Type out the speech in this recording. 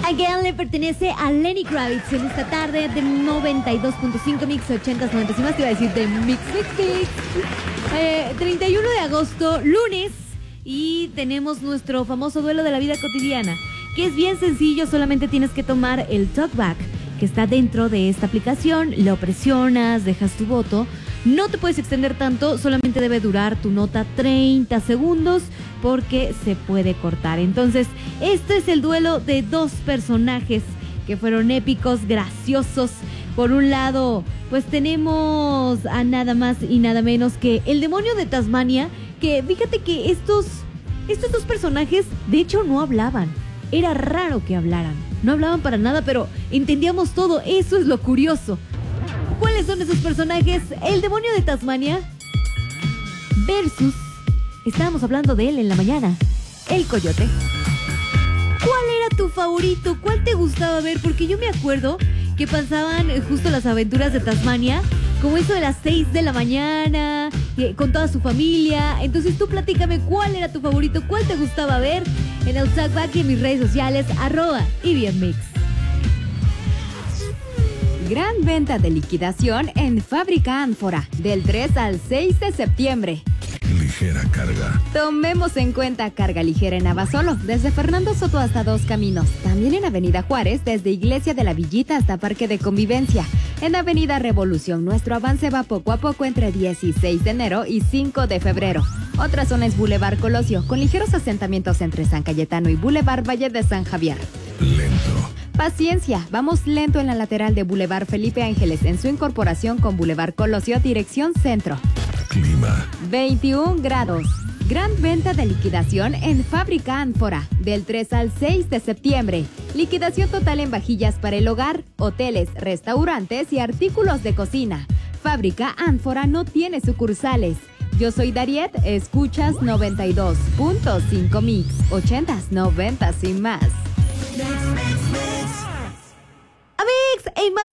Again le pertenece a Lenny Kravitz en esta tarde de 92.5 Mix 80s, 90s y más. Te iba a decir de Mix. 31 de agosto, lunes, y tenemos nuestro famoso duelo de la vida cotidiana, que es bien sencillo. Solamente tienes que tomar el talkback que está dentro de esta aplicación, lo presionas, dejas tu voto. No te puedes extender tanto, solamente debe durar tu nota 30 segundos porque se puede cortar. Entonces, este es el duelo de dos personajes que fueron épicos, graciosos. Por un lado, pues tenemos a nada más y nada menos que el demonio de Tasmania, que fíjate que estos dos personajes de hecho no hablaban. Era raro que hablaran. No hablaban para nada, pero entendíamos todo. Eso es lo curioso. ¿Cuáles son esos personajes? El demonio de Tasmania versus, estábamos hablando de él en la mañana, el coyote. ¿Cuál era tu favorito? ¿Cuál te gustaba ver? Porque yo me acuerdo que pasaban justo las aventuras de Tasmania como eso de las 6 de la mañana, con toda su familia. Entonces tú platícame cuál era tu favorito, cuál te gustaba ver en el talkback y en mis redes sociales, @IBMX. Gran venta de liquidación en Fábrica Ánfora, del 3 al 6 de septiembre. Ligera carga. Tomemos en cuenta carga ligera en Abasolo, desde Fernando Soto hasta Dos Caminos. También en Avenida Juárez, desde Iglesia de la Villita hasta Parque de Convivencia. En Avenida Revolución, nuestro avance va poco a poco entre 16 de enero y 5 de febrero. Otra zona es Boulevard Colosio, con ligeros asentamientos entre San Cayetano y Boulevard Valle de San Javier. Lento. Paciencia, vamos lento en la lateral de Boulevard Felipe Ángeles en su incorporación con Boulevard Colosio, dirección centro. Clima. 21 grados. Gran venta de liquidación en Fábrica Ánfora, del 3 al 6 de septiembre. Liquidación total en vajillas para el hogar, hoteles, restaurantes y artículos de cocina. Fábrica Ánfora no tiene sucursales. Yo soy Dariet, escuchas 92.5 Mix, 80s, 90s y más. Amix,